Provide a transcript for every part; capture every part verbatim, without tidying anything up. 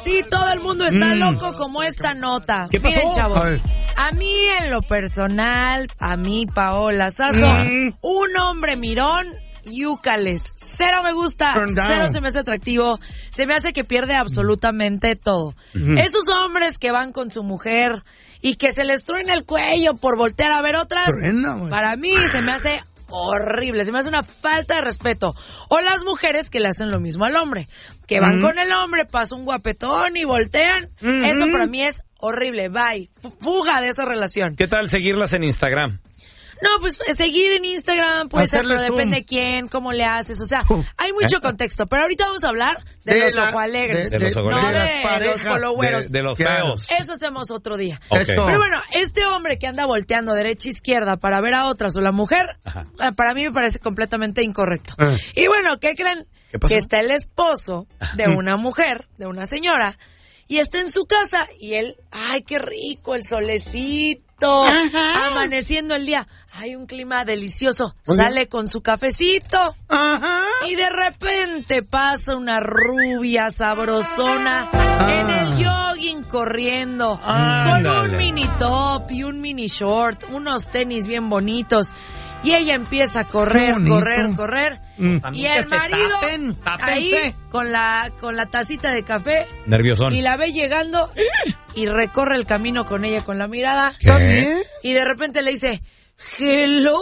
sí, todo el mundo está mm. loco como esta nota. ¿Qué pasó? Miren, chavos, a, a mí en lo personal, a mí, Paola Sazo, mm. un hombre mirón, yúcales, cero me gusta, cero se me hace atractivo, se me hace que pierde absolutamente todo. Mm. Esos hombres que van con su mujer y que se les truena el cuello por voltear a ver otras, Truena, para mí se me hace horrible, se me hace una falta de respeto. O las mujeres que le hacen lo mismo al hombre, que van mm. con el hombre, pasa un guapetón y voltean, mm-hmm. eso para mí es horrible, bye, fuga de esa relación. ¿Qué tal seguirlas en Instagram? No, pues seguir en Instagram puede ser, pero depende de quién, cómo le haces, o sea, hay mucho contexto, pero ahorita vamos a hablar de, de los ojo alegres, de, de, de los no de, de los followeros, de, de los feos. Eso hacemos otro día. Okay. Pero bueno, este hombre que anda volteando derecha e izquierda para ver a otras o la mujer, Ajá. para mí me parece completamente incorrecto. Ajá. Y bueno, ¿qué creen? ¿Qué pasó? Que está el esposo de una mujer, de una señora, y está en su casa y él, ay, qué rico, el solecito. Ajá. Amaneciendo el día, hay un clima delicioso, ¿Oye? Sale con su cafecito Ajá. y de repente pasa una rubia sabrosona ah. en el jogging corriendo ah, con dale. un mini top y un mini short, unos tenis bien bonitos. Y ella empieza a correr, correr, correr. Mm. Y el marido tapen, ahí con la con la tacita de café. Nerviosón. Y la ve llegando y recorre el camino con ella con la mirada. ¿Qué? Y de repente le dice, hello,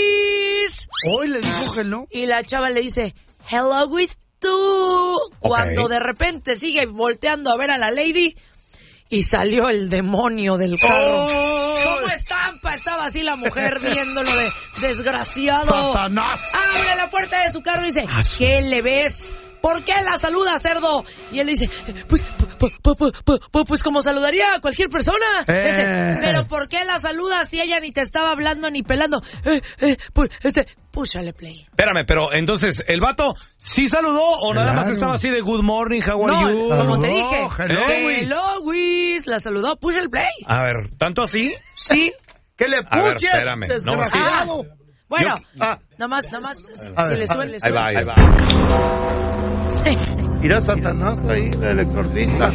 Wiz. Hoy le dijo hello. Y la chava le dice, hello, Wiz, tú. Okay. Cuando de repente sigue volteando a ver a la lady y salió el demonio del carro. Oh. ¿Cómo estampa? Estaba así la mujer viéndolo de desgraciado. ¡Satanás! Abre la puerta de su carro y dice, ¿qué le ves? ¿Por qué la saluda, cerdo? Y él le dice, pues, pues, pues, pues, pues, pues como saludaría a cualquier persona. Eh. Dice, pero ¿por qué la saluda si ella ni te estaba hablando ni pelando? Eh, eh, pues, este, púchale play. Espérame, pero entonces, ¿el vato sí saludó o claro. nada más estaba así de good morning, how are no, you? Como te dije, hello, eh, hello, Wiz, la saludó, push el play. A ver, ¿tanto así? Sí. Que le puche, a ver, espérame. desgraciado. No, sí. Bueno, Yo, ah, nomás, nomás, si ver, le suele, le ahí suele. va, ahí va. Mira Satanás ahí, el exorcista.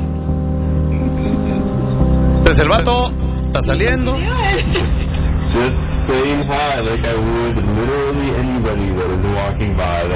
Entonces el vato está saliendo. Just saying hi like I would literally anybody that is walking by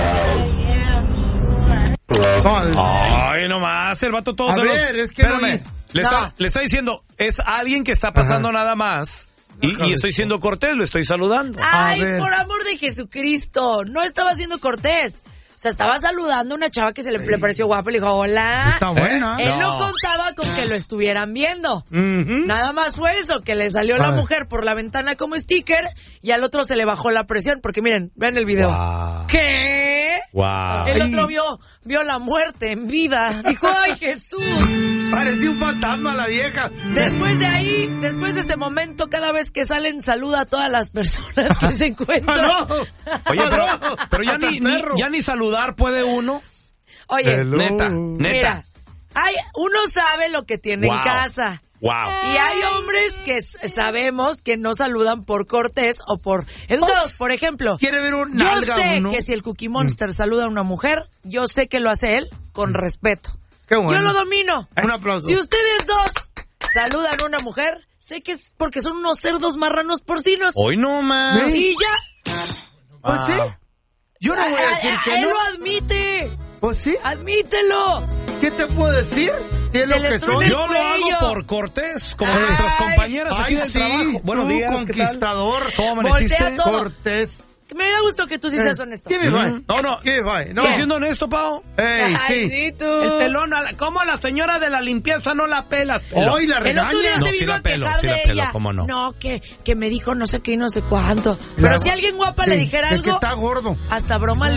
the house. Ay, nomás, el vato todo A se ver, lo... es que Espérame, no... le, no. está, le está diciendo, es alguien que está pasando Ajá. nada más y, y estoy siendo cortés, lo estoy saludando. Ay, por amor de Jesucristo, no estaba siendo cortés. O sea, estaba saludando a una chava que se le, le pareció guapa y le dijo, hola. Está buena. Él no. no contaba con que lo estuvieran viendo. Uh-huh. Nada más fue eso, que le salió la mujer por la ventana como sticker y al otro se le bajó la presión. Porque miren, vean el video. Wow. ¿Qué? Wow. El otro vio, vio la muerte en vida. Dijo, ay, Jesús. Parecía un fantasma la vieja. Después de ahí, después de ese momento, cada vez que salen, saluda a todas las personas que se encuentran. Ah, no. Oye, pero, pero ya, ni, ni, ya ni saludar puede uno. Oye, Hello. neta, neta. Mira, hay, uno sabe lo que tiene wow. en casa. Wow. Y hay hombres que sabemos que no saludan por cortés o por educados. Por ejemplo, ¿quiere ver un yo nalga, sé uno? que si el Cookie Monster mm. saluda a una mujer, yo sé que lo hace él con respeto. Qué bueno. Yo lo domino. Un aplauso. Si ustedes dos saludan a una mujer, sé que es porque son unos cerdos marranos porcinos. Hoy no más. Y ya. Pues sí. Yo no voy a decir a, a, que él no. lo admite. Pues sí. Admítelo. ¿Qué te puedo decir? ¿Qué es Se lo que les soy? truena Yo lo hago por cortés, como ay, nuestras compañeras aquí ay, del sí, trabajo. Buenos tú, días, conquistador. ¿qué tal? ¿Cómo amaneciste? Cortés. Me da gusto que tú sí seas honesto. ¿Qué me va? No, no. ¿Qué va? No. ¿Estás siendo honesto, Pao? Ey, ay, sí. sí, tú. El pelón, a la, ¿cómo a la señora de la limpieza no la pelas? Pelón? Hoy la El otro día regaña. No, se sí vino la a pelo, quejar sí la de pelo, ella. ¿cómo no? No, que, que me dijo no sé qué y no sé cuánto. Pero La- si alguien guapa Sí, le dijera el que algo, está gordo. hasta broma le